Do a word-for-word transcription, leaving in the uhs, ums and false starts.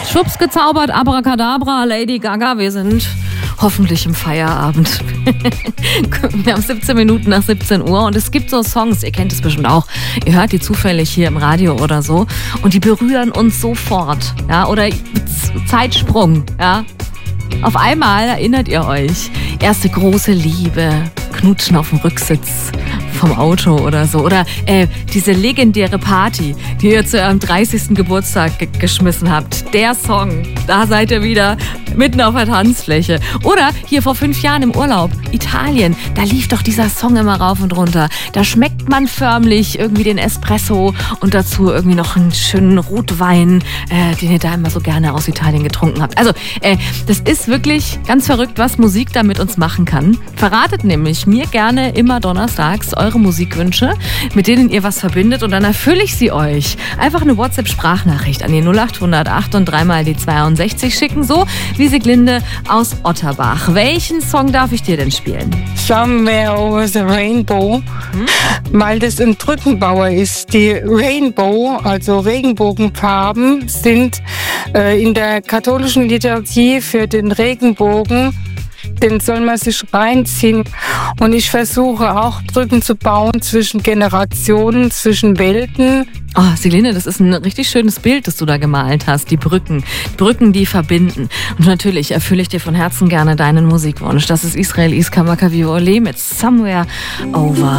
Schubs gezaubert, Abracadabra, Lady Gaga, wir sind hoffentlich im Feierabend. Wir haben siebzehn Minuten nach siebzehn Uhr und es gibt so Songs, ihr kennt es bestimmt auch, ihr hört die zufällig hier im Radio oder so und die berühren uns sofort, ja, oder Zeitsprung, ja. Auf einmal erinnert ihr euch, erste große Liebe, Knutschen auf dem Rücksitz vom Auto oder so. Oder äh, diese legendäre Party, die ihr zu eurem dreißigsten Geburtstag ge- geschmissen habt. Der Song, da seid ihr wieder mitten auf der Tanzfläche. Oder hier vor fünf Jahren im Urlaub, Italien, da lief doch dieser Song immer rauf und runter. Da schmeckt man förmlich irgendwie den Espresso und dazu irgendwie noch einen schönen Rotwein, äh, den ihr da immer so gerne aus Italien getrunken habt. Also, äh, das ist wirklich ganz verrückt, was Musik da mit uns machen kann. Verratet nämlich mir gerne immer donnerstags eure Musikwünsche, mit denen ihr was verbindet und dann erfülle ich sie euch. Einfach eine WhatsApp-Sprachnachricht an die null acht null null acht und dreimal die zweiundsechzig schicken, so wie Sieglinde aus Otterbach. Welchen Song darf ich dir denn spielen? Somewhere Over the Rainbow, hm? Weil das ein Brückenbauer ist. Die Rainbow, also Regenbogenfarben, sind äh, in der katholischen Liturgie für den Regenbogen. Den soll man sich reinziehen. Und ich versuche auch Brücken zu bauen zwischen Generationen, zwischen Welten. Oh, Sieglinde, das ist ein richtig schönes Bild, das du da gemalt hast. Die Brücken, Brücken, die verbinden. Und natürlich erfülle ich dir von Herzen gerne deinen Musikwunsch. Das ist Israel Iskar Makaviole mit Somewhere Over